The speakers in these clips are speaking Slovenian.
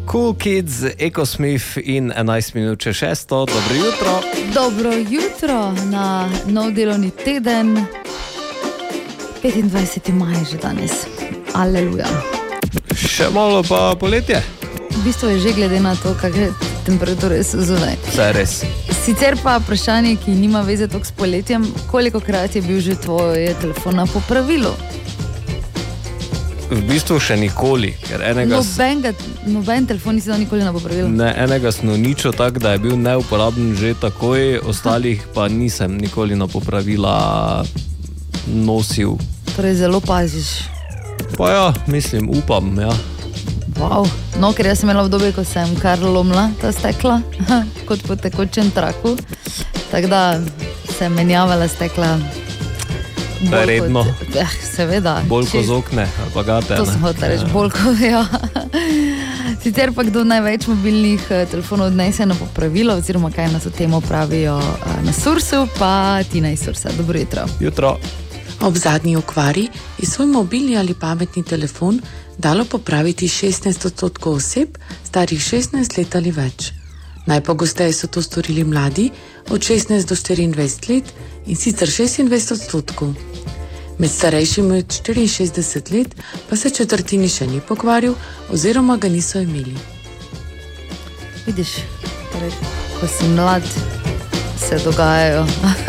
Cool Kids, Ecosmith in 11 minut čez 6. Dobro jutro. Dobro jutro na nov delovni teden. 25. maj že danes. Aleluja. Še malo pa poletje. V bistvu je že glede na to, kakšne temperature so zunaj. Vse res. Sicer pa vprašanje, ki nima veze toliko s poletjem, kolikokrat je bil že tvoje telefon na popravilu? V bistvu še nikoli, ker enega... Noben telefon nisi dal nikoli na popravilo? Ne, enega snoničo tak, da je bil neuporaben že takoj, ostalih pa nisem nikoli na popravila nosil. Torej zelo paziš. Pa ja, mislim, upam, ja. Wow. No, ker jaz sem imela obdobje, ko sem kar lomila ta stekla, kot po tekočem traku. Tako da sem menjavala stekla redno. Seveda. Bolj ko z okne, pa gate. To sem hotela reči, bolj ko, ja. Sicer pa kdo največ mobilnih telefonov odnese na popravilo, oziroma kaj nas o tem pravijo na Sursu, pa Tina iz Sursa. Dobro jutro. Jutro. Ob zadnji okvari je svoj mobilni ali pametni telefon dalo popraviti 16% oseb, starih 16 let ali več. Najpogosteje so to storili mladi od 16 do 24 let in sicer 26%. Med starejšimi od 64 let pa se četrtini še ni pokvaril oziroma ga niso imeli. Vidiš, torej, ko si mlad, se dogajajo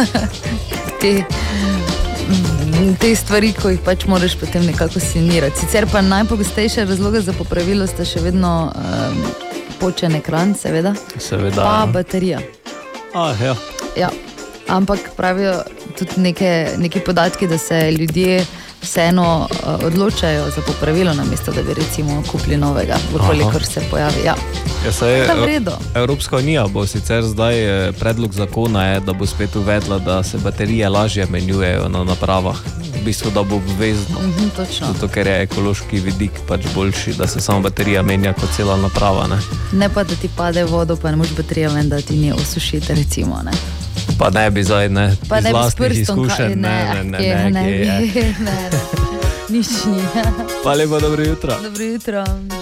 te stvari, ko jih pač moraš potem nekako sanirati. Sicer pa najpogostejše razloge za popravilo sta še vedno počen ekran, seveda. Pa baterija. Ja. Ja. Ampak pravijo tudi neki podatki, da se ljudje vseeno odločajo za popravilo, namesto da bi recimo kupili novega, kolikor se pojavi. Ja. Evropska unija bo sicer zdaj, predlog zakona je, da bo spet uvedla, da se baterije lažje menjujejo na napravah. V bistvu, da bo obvezno. Točno. Zato, ker je ekološki vidik pač boljši, da se samo baterija menja kot cela naprava. Ne pa, da ti pade vodo, pa ne moš baterija ven, da ti ne osušite, recimo. Ne. Pa ne bi zdaj, ne, pa iz vlastnih izkušenj. Ne. Nič ni. Pa lepo, dobro jutro. Dobro jutro.